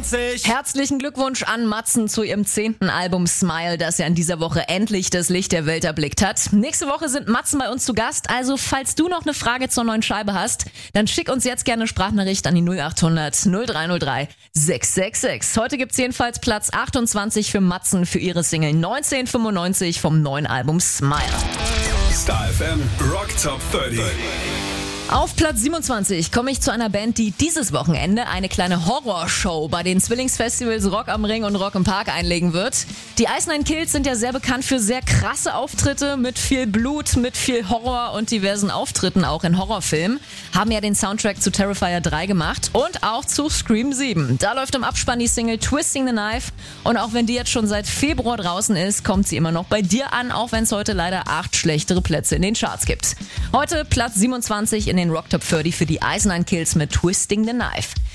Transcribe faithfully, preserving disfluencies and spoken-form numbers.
fünfundneunzig. Herzlichen Glückwunsch an Matzen zu ihrem zehnten Album Smile, das ja in dieser Woche endlich das Licht der Welt erblickt hat. Nächste Woche sind Matzen bei uns zu Gast, also falls du noch eine Frage zur neuen Scheibe hast, dann schick uns jetzt gerne eine Sprachnachricht an die null acht hundert null drei null drei sechs sechs sechs. Heute gibt's jedenfalls Platz achtundzwanzig für Matzen für ihre Single neunzehnhundertfünfundneunzig vom neuen Album Smile. Star F M Rock Top dreißig. Auf Platz siebenundzwanzig komme ich zu einer Band, die dieses Wochenende eine kleine Horrorshow bei den Zwillingsfestivals Rock am Ring und Rock im Park einlegen wird. Die Ice Nine Kills sind ja sehr bekannt für sehr krasse Auftritte mit viel Blut, mit viel Horror und diversen Auftritten auch in Horrorfilmen. Haben ja den Soundtrack zu Terrifier drei gemacht und auch zu Scream sieben. Da läuft im Abspann die Single Twisting the Knife und auch wenn die jetzt schon seit Februar draußen ist, kommt sie immer noch bei dir an, auch wenn es heute leider acht schlechtere Plätze in den Charts gibt. Heute Platz siebenundzwanzig in den Rock Top dreißig für die Ice Nine Kills mit Twisting the Knife.